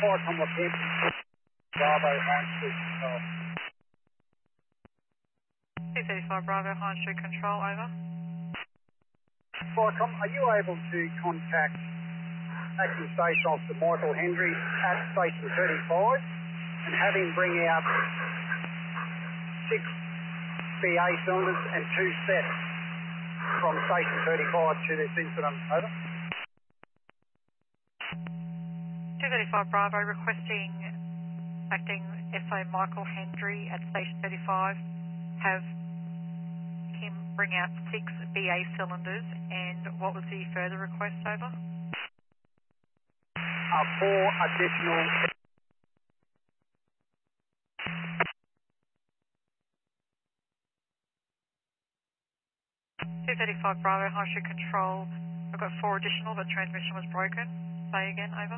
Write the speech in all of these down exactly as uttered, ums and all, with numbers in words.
Forcom Hampton, Bravo, Hine Street Control. two thirty-five Bravo, Hine Street Control, over. Forcom, are you able to contact Acting Station Officer Michael Hendry at Station thirty-five and have him bring out six B A cylinders and two sets from Station thirty-five to this incident, over? two thirty-five Bravo, requesting Acting S O Michael Hendry at Station thirty-five, have him bring out six B A cylinders, and what was the further request, over? Uh, four additional... two thirty-five Bravo, High Street Control. I've got four additional, but transmission was broken. Say again, over.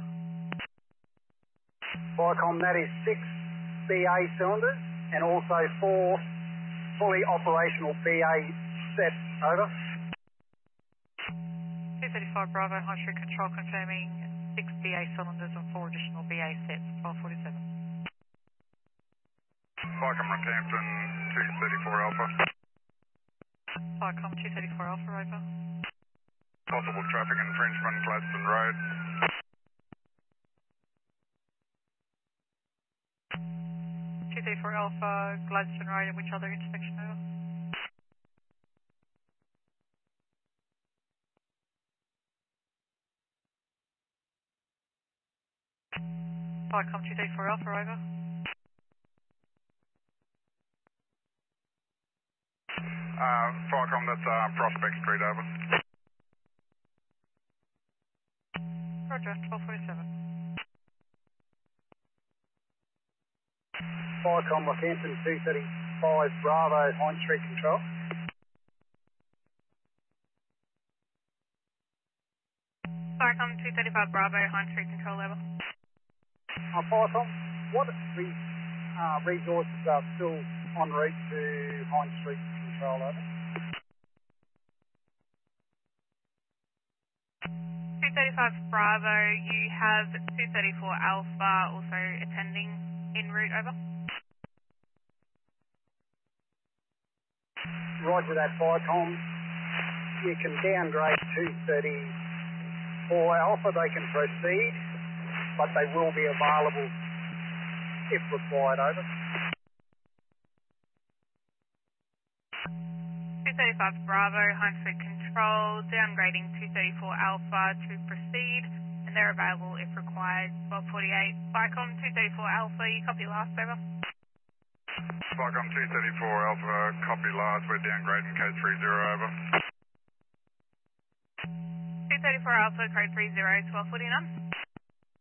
Forcom, that is six B A cylinders and also four fully operational B A sets, over. two thirty-five Bravo, High Street Control, confirming six B A cylinders and four additional B A sets, twelve forty-seven. Forcom Rockhampton, two thirty-four Alpha. Forcom two thirty-four Alpha, over. Possible traffic infringement, Gladstone Road. two thirty-four Alpha, Gladstone Road, and which other intersection, over? Forcom two thirty-four Alpha, over. Uh, Forcom, that's uh, Prospect Street, over. Roger, twelve forty-seven. Forcom Rockhampton, two thirty-five Bravo, Hine Street Control. Forcom two thirty-five Bravo, Hine Street Control, over. Uh, Forcom, what re- uh, resources are still en route to Hine Street Control, over? two thirty-five Bravo, you have two thirty-four Alpha also attending en route, over. Roger that, Forcom. You can downgrade two thirty-four Alpha, they can proceed, but they will be available if required, over. two thirty-five Bravo, Hine Street Control, downgrading two thirty-four Alpha to proceed, and they're available if required, twelve forty-eight. Forcom two thirty-four Alpha, you copy last, over. Forcom two thirty-four Alpha, copy last, we're downgrading code three zero, over. two thirty-four Alpha, code three zero, twelve forty-nine.